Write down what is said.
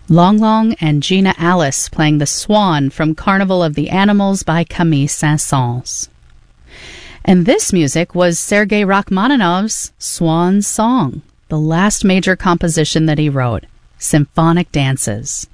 Long Long and Gina Alice playing The Swan from Carnival of the Animals by Camille Saint-Saëns. And this music was Sergei Rachmaninoff's Swan Song, the last major composition that he wrote, Symphonic Dances.